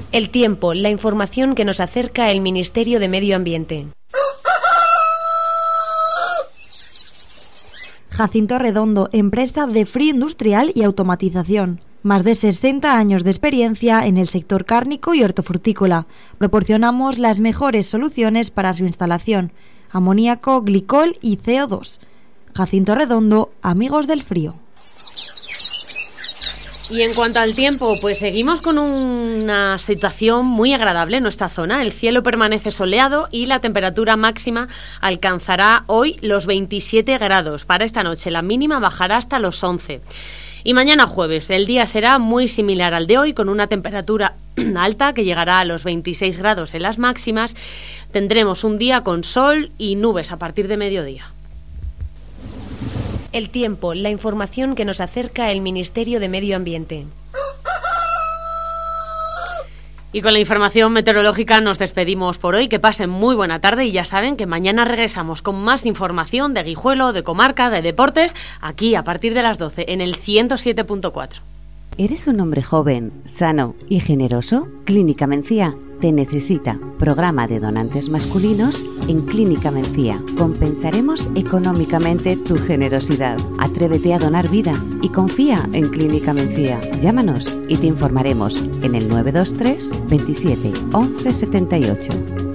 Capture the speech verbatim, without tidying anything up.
El tiempo, la información que nos acerca el Ministerio de Medio Ambiente. Jacinto Redondo, empresa de frío industrial y automatización. Más de sesenta años de experiencia en el sector cárnico y hortofrutícola. Proporcionamos las mejores soluciones para su instalación: amoníaco, glicol y C O dos. Jacinto Redondo, amigos del frío. Y en cuanto al tiempo, pues seguimos con una situación muy agradable en nuestra zona. El cielo permanece soleado y la temperatura máxima alcanzará hoy los veintisiete grados. Para esta noche la mínima bajará hasta los once. Y mañana jueves el día será muy similar al de hoy, con una temperatura alta que llegará a los veintiséis grados en las máximas. Tendremos un día con sol y nubes a partir de mediodía. El tiempo, la información que nos acerca el Ministerio de Medio Ambiente. Y con la información meteorológica nos despedimos por hoy. Que pasen muy buena tarde y ya saben que mañana regresamos con más información de Guijuelo, de comarca, de deportes, aquí a partir de las doce en el ciento siete punto cuatro. ¿Eres un hombre joven, sano y generoso? Clínica Mencía te necesita. Programa de donantes masculinos en Clínica Mencía. Compensaremos económicamente tu generosidad. Atrévete a donar vida y confía en Clínica Mencía. Llámanos y te informaremos en el nueve dos tres veintisiete once setenta y ocho.